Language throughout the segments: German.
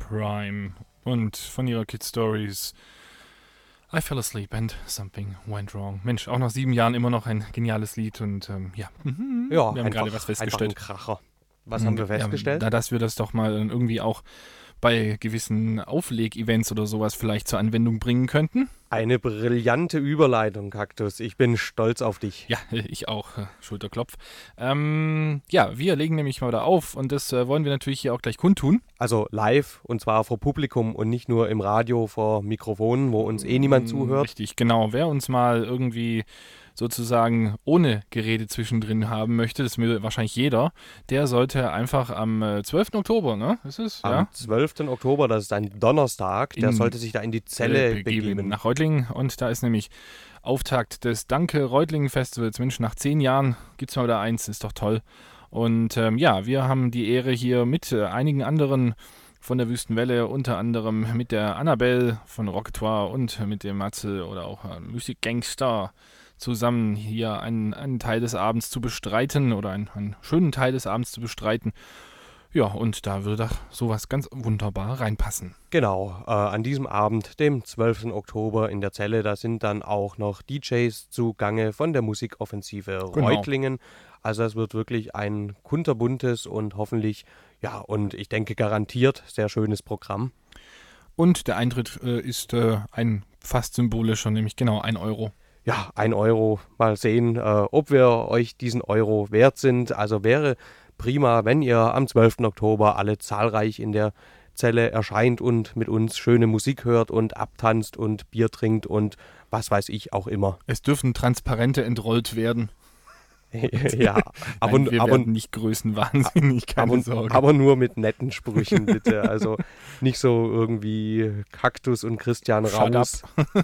Crime und von ihrer Kid Stories I Fell Asleep and Something Went Wrong. Mensch, auch nach 7 Jahren immer noch ein geniales Lied und Ja, wir haben gerade was festgestellt. Ein Kracher. Was haben wir festgestellt? Ja, dass wir das doch mal irgendwie auch bei gewissen Aufleg-Events oder sowas vielleicht zur Anwendung bringen könnten. Eine brillante Überleitung, Kaktus. Ich bin stolz auf dich. Ja, ich auch. Schulterklopf. Wir legen nämlich mal da auf und das wollen wir natürlich hier auch gleich kundtun. Also live und zwar vor Publikum und nicht nur im Radio vor Mikrofonen, wo uns niemand zuhört. Richtig, genau. Wer uns mal irgendwie sozusagen ohne Gerede zwischendrin haben möchte, das will wahrscheinlich jeder, der sollte einfach am 12. Oktober, ne? Ist es? Am 12. Oktober, das ist ein Donnerstag, der sollte sich da in die Zelle begeben. Nach Reutlingen und da ist nämlich Auftakt des Danke-Reutlingen-Festivals. Mensch, nach 10 Jahren gibt es mal wieder eins, ist doch toll. Und wir haben die Ehre hier mit einigen anderen von der Wüstenwelle, unter anderem mit der Annabelle von Rocketoire und mit dem Matze oder auch Musikgangster zusammen hier einen Teil des Abends zu bestreiten oder einen schönen Teil des Abends zu bestreiten. Ja, und da würde doch sowas ganz wunderbar reinpassen. Genau, an diesem Abend, dem 12. Oktober in der Zelle, da sind dann auch noch DJs zugange von der Musikoffensive Reutlingen. Genau. Also es wird wirklich ein kunterbuntes und hoffentlich, und ich denke garantiert sehr schönes Programm. Und der Eintritt ist ein fast symbolischer, nämlich genau 1 Euro. Ja, 1 Euro. Mal sehen, ob wir euch diesen Euro wert sind. Also wäre prima, wenn ihr am 12. Oktober alle zahlreich in der Zelle erscheint und mit uns schöne Musik hört und abtanzt und Bier trinkt und was weiß ich auch immer. Es dürfen Transparente entrollt werden. Ja, wir werden nicht größenwahnsinnig, keine Sorge. Aber nur mit netten Sprüchen, bitte. Also nicht so irgendwie Kaktus und Christian Raus.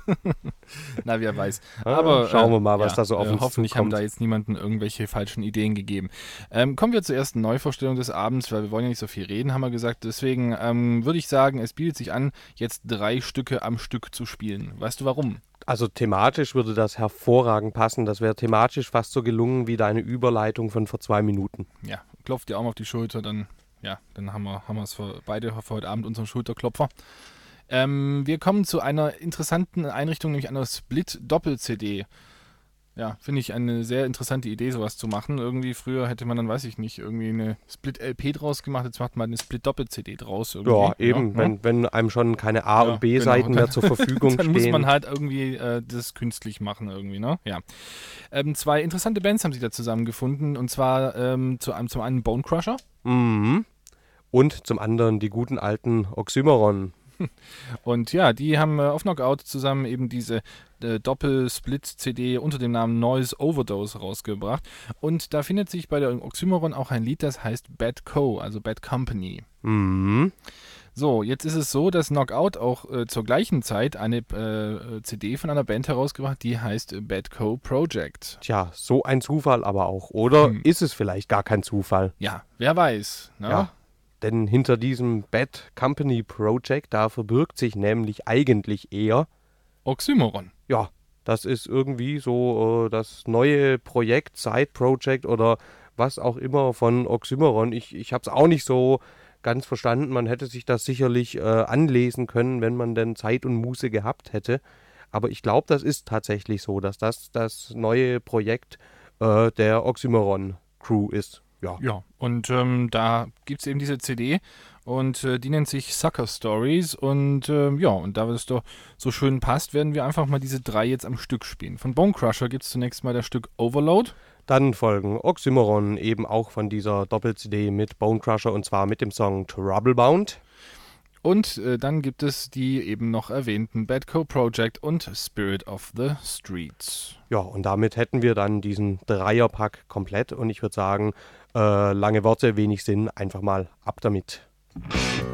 Na, wer weiß. Aber schauen wir mal, was da so auf uns hoffentlich zukommt. Haben da jetzt niemanden irgendwelche falschen Ideen gegeben. Kommen wir zur ersten Neuvorstellung des Abends, weil wir wollen ja nicht so viel reden, haben wir gesagt. Deswegen würde ich sagen, es bietet sich an, jetzt 3 Stücke am Stück zu spielen. Weißt du warum? Also thematisch würde das hervorragend passen. Das wäre thematisch fast so gelungen wie deine Überleitung von vor 2 Minuten. Ja, klopft dir auch mal auf die Schulter, dann haben wir es für beide für heute Abend, unseren Schulterklopfer. Wir kommen zu einer interessanten Einrichtung, nämlich einer Split-Doppel-CD. Ja, finde ich eine sehr interessante Idee, sowas zu machen. Irgendwie früher hätte man dann, weiß ich nicht, irgendwie eine Split-LP draus gemacht, jetzt macht man eine Split-Doppel-CD draus. Irgendwie. Ja, eben, ja. Wenn einem schon keine A- und B-Seiten mehr zur Verfügung stehen. Dann muss man halt irgendwie das künstlich machen irgendwie, ne? Ja. 2 interessante Bands haben sich da zusammengefunden und zwar zum einen Bone Crusher. Mhm. Und zum anderen die guten alten Oxymoron. Und ja, die haben auf Knockout zusammen eben diese Doppel-Split-CD unter dem Namen Noise Overdose rausgebracht. Und da findet sich bei der Oxymoron auch ein Lied, das heißt Bad Co., also Bad Company. Mhm. So, jetzt ist es so, dass Knockout auch zur gleichen Zeit eine CD von einer Band herausgebracht, die heißt Bad Co. Project. Tja, so ein Zufall aber auch. Oder ist es vielleicht gar kein Zufall? Ja, wer weiß. Ne? Ja. Denn hinter diesem Bad Company Project, da verbirgt sich nämlich eigentlich eher Oxymoron. Ja, das ist irgendwie so das neue Projekt, Side-Project oder was auch immer von Oxymoron. Ich habe es auch nicht so ganz verstanden. Man hätte sich das sicherlich anlesen können, wenn man denn Zeit und Muße gehabt hätte. Aber ich glaube, das ist tatsächlich so, dass das neue Projekt der Oxymoron-Crew ist. Ja, und da gibt es eben diese CD und die nennt sich Sucker Stories und und da es doch so schön passt, werden wir einfach mal diese 3 jetzt am Stück spielen. Von Bone Crusher gibt es zunächst mal das Stück Overload. Dann folgen Oxymoron, eben auch von dieser Doppel-CD mit Bone Crusher und zwar mit dem Song Troublebound. Und dann gibt es die eben noch erwähnten Bad Co. Project und Spirit of the Streets. Ja, und damit hätten wir dann diesen Dreierpack komplett und ich würde sagen, lange Worte, wenig Sinn, einfach mal ab damit.